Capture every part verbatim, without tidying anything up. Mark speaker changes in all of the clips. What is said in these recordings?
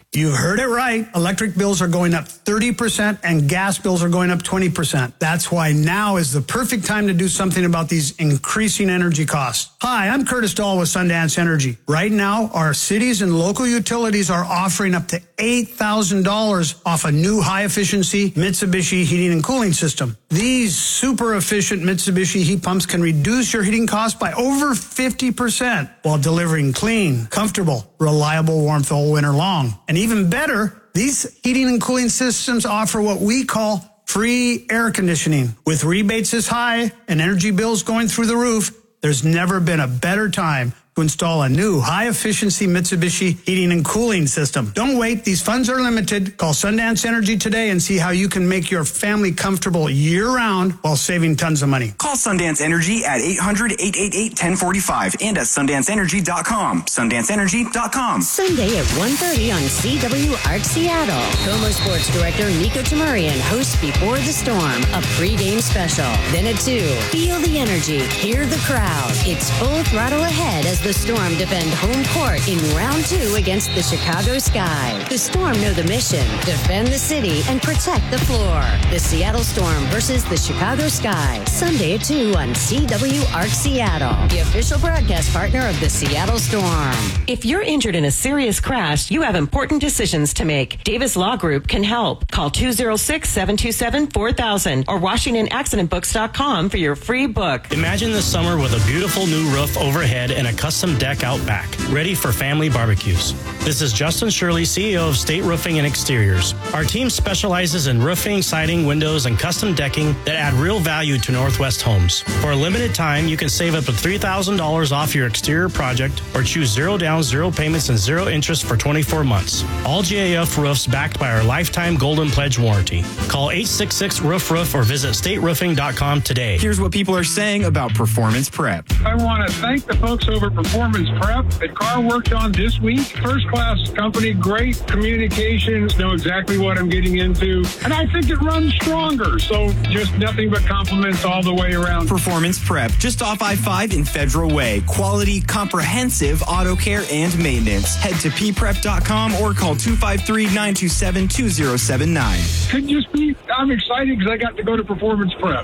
Speaker 1: You heard it right. Electric bills are going up thirty percent and gas bills are going up twenty percent. That's why now is the perfect time to do something about these increasing energy costs. Hi, I'm Curtis Dahl with Sundance Energy. Right now, our cities and local utilities are offering up to eight thousand dollars off a new high-efficiency Mitsubishi heating and cooling system. These super efficient Mitsubishi heat pumps can reduce your heating costs by over fifty percent while delivering clean, comfortable, reliable warmth all winter long. And even better, these heating and cooling systems offer what we call free air conditioning. With rebates this high and energy bills going through the roof, there's never been a better time to install a new high-efficiency Mitsubishi heating and cooling system. Don't wait. These funds are limited. Call Sundance Energy today and see how you can make your family comfortable year-round while saving tons of money.
Speaker 2: Call Sundance Energy at eight hundred, eight eight eight, one zero four five and at sundance energy dot com. sundance energy dot com.
Speaker 3: Sunday at one thirty on C W A R C Seattle. Como Sports Director Nico Tamarian hosts Before the Storm, a pregame special. Then at two, feel the energy, hear the crowd. It's full throttle ahead as the Storm defend home court in round two against the Chicago Sky. The Storm know the mission, defend the city, and protect the floor. The Seattle Storm versus the Chicago Sky. Sunday at two on C W A R C Seattle, the official broadcast partner of the Seattle Storm.
Speaker 4: If you're injured in a serious crash, you have important decisions to make. Davis Law Group can help. Call two oh six, seven two seven, four thousand or Washington Accident Books dot com for your free book.
Speaker 5: Imagine the summer with a beautiful new roof overhead and a custom deck out back, ready for family barbecues. This is Justin Shirley, C E O of State Roofing and Exteriors. Our team specializes in roofing, siding, windows, and custom decking that add real value to Northwest homes. For a limited time, you can save up to three thousand dollars off your exterior project or choose zero down, zero payments, and zero interest for twenty-four months. All G A F roofs backed by our lifetime Golden Pledge warranty. Call eight six six, roof roof or visit state roofing dot com today.
Speaker 2: Here's what people are saying about Performance Prep.
Speaker 6: I want to thank the folks over at Performance Prep. The car worked on this week. First class company, great communications, know exactly what I'm getting into. And I think it runs stronger. So just nothing but compliments all the way around.
Speaker 2: Performance Prep, just off I five in Federal Way. Quality, comprehensive auto care and maintenance. Head to p prep dot com or call two five three, nine two seven, two zero seven nine.
Speaker 6: Could just be, I'm excited because I got to go to Performance Prep.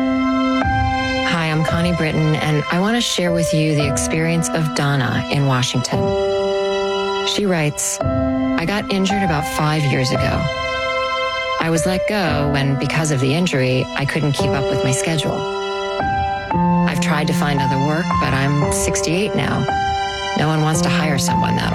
Speaker 7: Hi, I'm Connie Britton, and I want to share with you the experience of Donna in Washington. She writes, I got injured about five years ago. I was let go when, because of the injury, I couldn't keep up with my schedule. I've tried to find other work, but I'm sixty-eight now. No one wants to hire someone that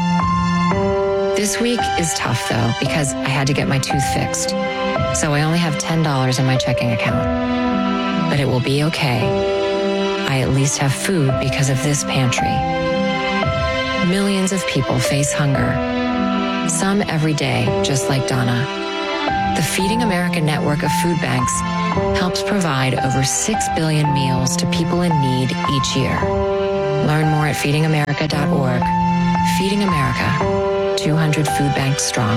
Speaker 7: old. This week is tough, though, because I had to get my tooth fixed. So I only have ten dollars in my checking account. But it will be okay. I at least have food because of this pantry. Millions of people face hunger. Some every day, just like Donna. The Feeding America network of food banks helps provide over six billion meals to people in need each year. Learn more at feeding america dot org. Feeding America, two hundred food banks strong.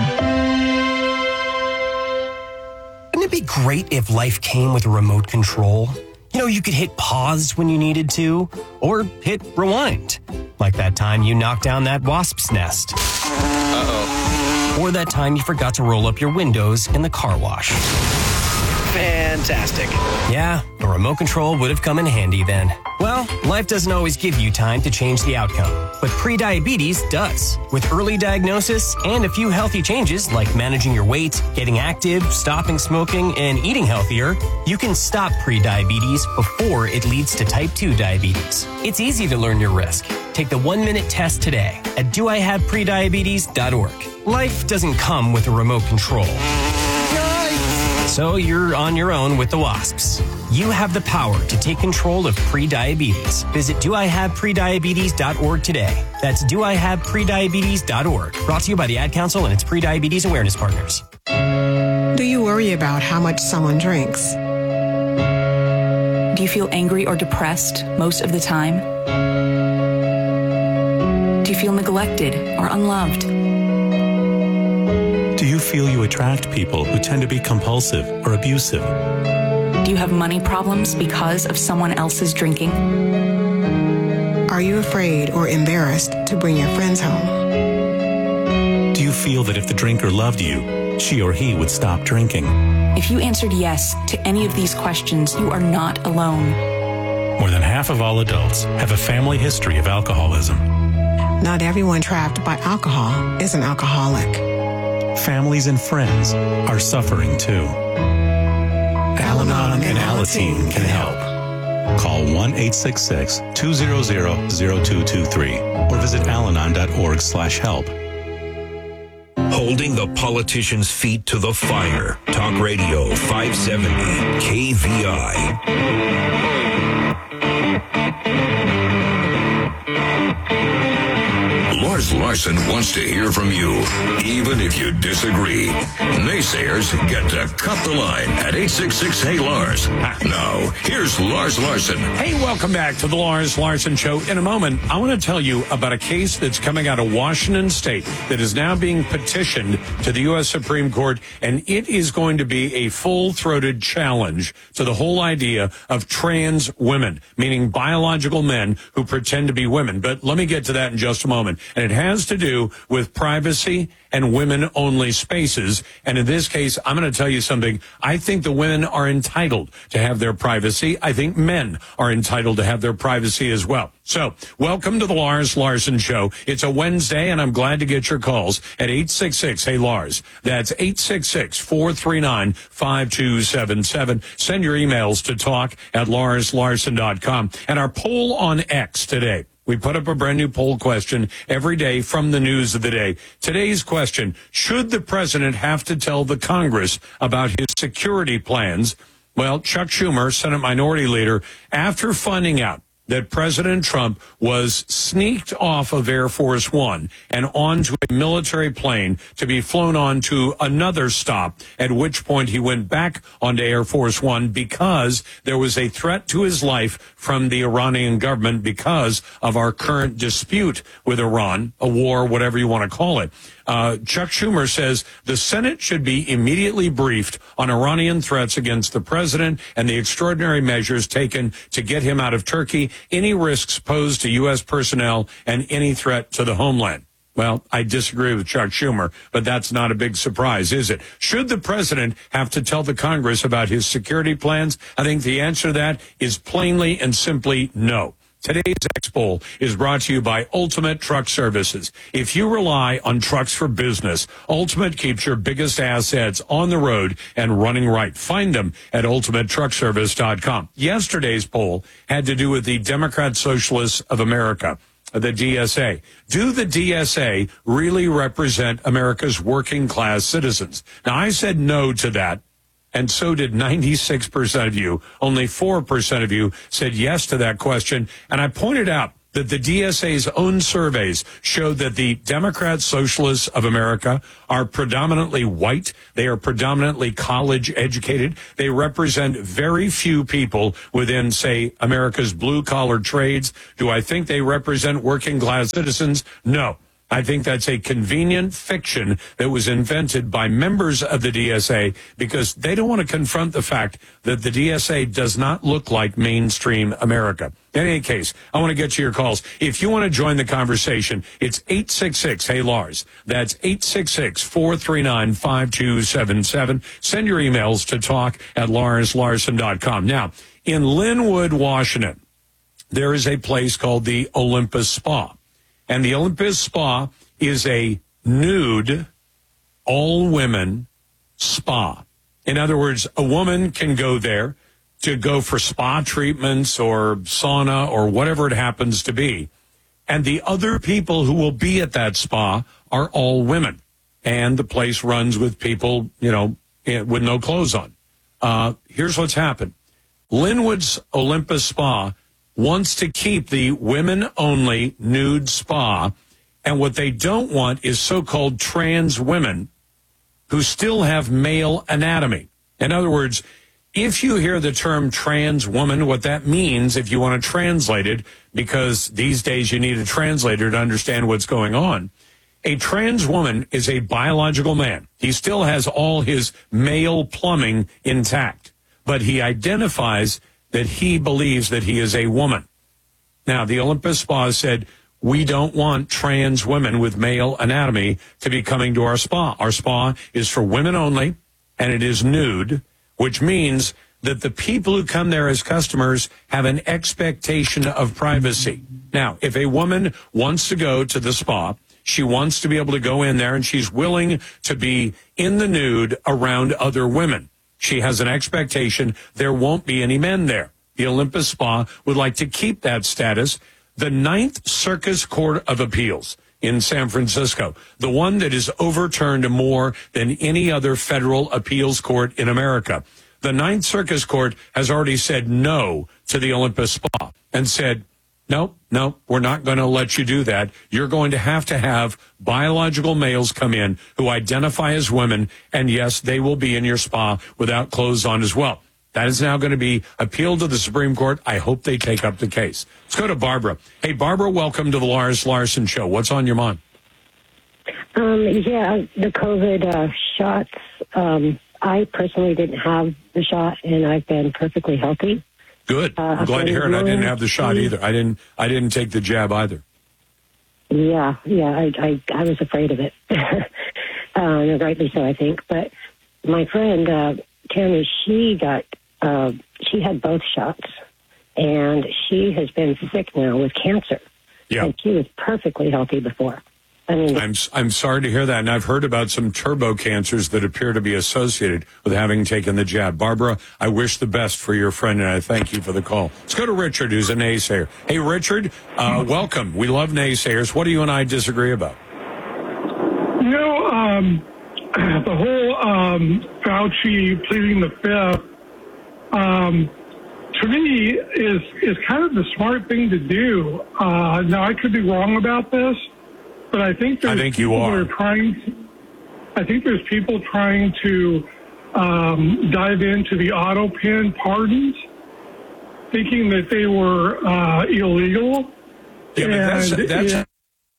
Speaker 8: Wouldn't it be great if life came with a remote control? You know, you could hit pause when you needed to, or hit rewind. Like that time you knocked down that wasp's nest. Uh-oh. Or that time you forgot to roll up your windows in the car wash.
Speaker 9: Fantastic.
Speaker 8: Yeah, a remote control would have come in handy then. Well, life doesn't always give you time to change the outcome, but prediabetes does. With early diagnosis and a few healthy changes like managing your weight, getting active, stopping smoking, and eating healthier, you can stop prediabetes before it leads to type two diabetes. It's easy to learn your risk. Take the one-minute test today at do I have prediabetes dot org. Life doesn't come with a remote control. So you're on your own with the wasps. You have the power to take control of prediabetes. Visit do I have prediabetes dot org today. That's do I have prediabetes dot org. Brought to you by the Ad Council and its prediabetes awareness partners.
Speaker 10: Do you worry about how much someone drinks?
Speaker 11: Do you feel angry or depressed most of the time? Do you feel neglected or unloved?
Speaker 12: Do you feel you attract people who tend to be compulsive or abusive?
Speaker 11: Do you have money problems because of someone else's drinking?
Speaker 10: Are you afraid or embarrassed to bring your friends home?
Speaker 12: Do you feel feel that if the drinker loved you, she or he would stop drinking?
Speaker 11: If you answered yes to any of these questions, you are not alone.
Speaker 12: More than half of all adults have a family history of alcoholism.
Speaker 10: Not everyone trapped by alcohol is an alcoholic.
Speaker 12: Families and friends are suffering too. Al-Anon and Alateen can help. Call one eight six six, two zero zero, zero two two three or visit alanon dot org slash help.
Speaker 9: Holding the politicians' feet to the fire. Talk Radio five seventy K V I. Lars Larson wants to hear from you, even if you disagree. Naysayers get to cut the line at eight six six, hey Lars. Now, here's Lars Larson.
Speaker 6: Hey, welcome back to the Lars Larson Show. In a moment, I want to tell you about a case that's coming out of Washington State that is now being petitioned to the U S Supreme Court, and it is going to be a full-throated challenge to the whole idea of trans women, meaning biological men who pretend to be women. But let me get to that in just a moment. And it has to do with privacy and women-only spaces. And in this case, I'm going to tell you something. I think the women are entitled to have their privacy. I think men are entitled to have their privacy as well. So, welcome to the Lars Larson Show. It's a Wednesday, and I'm glad to get your calls at eight six six, hey Lars. That's eight six six, four three nine, five two seven seven. Send your emails to talk at lars larson dot com. And our poll on X today. We put up a brand new poll question every day from the news of the day. Today's question, should the president have to tell the Congress about his security plans? Well, Chuck Schumer, Senate Minority Leader, after finding out that President Trump was sneaked off of Air Force One and onto a military plane to be flown on to another stop, at which point he went back onto Air Force One because there was a threat to his life from the Iranian government because of our current dispute with Iran, a war, whatever you want to call it. Uh, Chuck Schumer says the Senate should be immediately briefed on Iranian threats against the president and the extraordinary measures taken to get him out of Turkey, any risks posed to U S personnel, and any threat to the homeland. Well, I disagree with Chuck Schumer, but that's not a big surprise, is it? Should the president have to tell the Congress about his security plans? I think the answer to that is plainly and simply no. Today's X Poll is brought to you by Ultimate Truck Services. If you rely on trucks for business, Ultimate keeps your biggest assets on the road and running right. Find them at ultimate truck service dot com. Yesterday's poll had to do with the Democrat Socialists of America, the D S A. Do the D S A really represent America's working class citizens? Now, I said no to that. And so did ninety-six percent of you. Only four percent of you said yes to that question. And I pointed out that the D S A's own surveys showed that the Democrat Socialists of America are predominantly white. They are predominantly college educated. They represent very few people within, say, America's blue-collar trades. Do I think they represent working-class citizens? No. I think that's a convenient fiction that was invented by members of the D S A because they don't want to confront the fact that the D S A does not look like mainstream America. In any case, I want to get to your calls. If you want to join the conversation, it's eight six six, hey Lars. That's eight six six, four three nine, five two seven seven. Send your emails to talk at lars larson dot com. Now, in Linwood, Washington, there is a place called the Olympus Spa. And the Olympus Spa is a nude, all-women spa. In other words, a woman can go there to go for spa treatments or sauna or whatever it happens to be. And the other people who will be at that spa are all women. And the place runs with people, you know, with no clothes on. Uh, here's what's happened. Linwood's Olympus Spa wants to keep the women-only nude spa, and what they don't want is so-called trans women who still have male anatomy. In other words, if you hear the term trans woman, what that means, if you want to translate it, because these days you need a translator to understand what's going on, a trans woman is a biological man. He still has all his male plumbing intact, but he identifies that he believes that he is a woman. Now, the Olympus Spa said,
Speaker 13: we don't want trans women with male anatomy to be coming to our spa. Our spa is for women only, and it is nude, which means that the people who come there as customers have an expectation of privacy. Now, if a woman wants to go to the spa, she wants to be able to go in there, and she's willing to be in the nude around other women. She has an expectation there won't be any men there. The Olympus Spa would like to keep that status. The Ninth Circus Court of Appeals in San Francisco, the one that is overturned more than any other federal appeals court in America. The Ninth Circus Court has already said no to the Olympus Spa and said, no, no, we're not going to let you do that. You're going to have to have biological males come in who identify as women, and yes, they will be in your spa without clothes on as well. That is now going to be appealed to the Supreme Court. I hope they take up the case. Let's go to Barbara. Hey, Barbara, welcome to the Lars Larson Show. What's on your mind?
Speaker 14: Um, yeah, the COVID uh, shots. Um, I personally didn't have the shot, and I've been perfectly healthy.
Speaker 13: Good. I'm glad to hear it. I didn't have the shot either. I didn't. I didn't take the jab either.
Speaker 14: Yeah, yeah. I I, I was afraid of it, uh, rightly so, I think. But my friend uh, Tammy, she got. Uh, she had both shots, and she has been sick now with cancer.
Speaker 13: Yeah.
Speaker 14: And she was perfectly healthy before. I mean,
Speaker 13: I'm I'm sorry to hear that, and I've heard about some turbo cancers that appear to be associated with having taken the jab. Barbara, I wish the best for your friend, and I thank you for the call. Let's go to Richard, who's a naysayer. Hey, Richard, uh, welcome. We love naysayers. What do you and I disagree about?
Speaker 6: You know, um, the whole um, Fauci pleading the fifth, um, to me, is is kind of the smart thing to do. Uh, now, I could be wrong about this, but I think there's
Speaker 13: I think you
Speaker 6: people
Speaker 13: are.
Speaker 6: that are trying. To, I think there's people trying to um, dive into the auto pen pardons, thinking that they were uh, illegal.
Speaker 13: Yeah, but that's,
Speaker 6: And,
Speaker 13: that's
Speaker 6: yeah.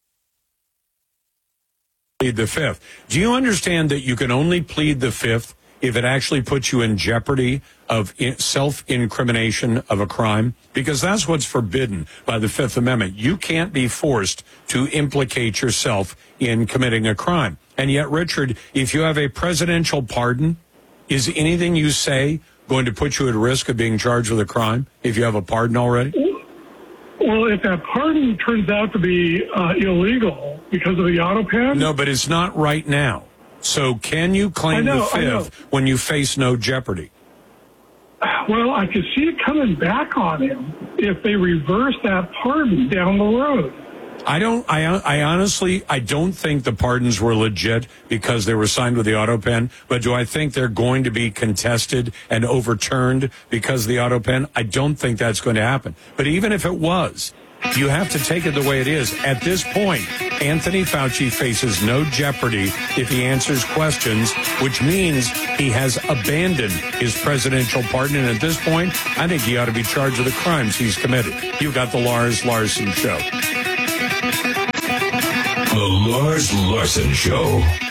Speaker 13: plead the fifth. Do you understand that you can only plead the fifth if it actually puts you in jeopardy of self-incrimination of a crime? Because that's what's forbidden by the Fifth Amendment. You can't be forced to implicate yourself in committing a crime. And yet, Richard, if you have a presidential pardon, is anything you say going to put you at risk of being charged with a crime if you have a pardon already?
Speaker 6: Well, if that pardon turns out to be uh, illegal because of the auto pen,
Speaker 13: No, but it's not right now. So can you claim
Speaker 6: I know,
Speaker 13: the
Speaker 6: I know.
Speaker 13: fifth when you face no jeopardy?
Speaker 6: well, I could see it coming back on him if they reverse that pardon down the road.
Speaker 13: I don't, I, I honestly, I don't think the pardons were legit because they were signed with the auto pen, but do I think they're going to be contested and overturned because of the auto pen? I don't think that's going to happen. But even if it was, you have to take it the way it is. At this point, Anthony Fauci faces no jeopardy if he answers questions, which means he has abandoned his presidential pardon. And at this point, I think he ought to be charged with the crimes he's committed. You got the Lars Larson Show.
Speaker 9: The Lars Larson Show.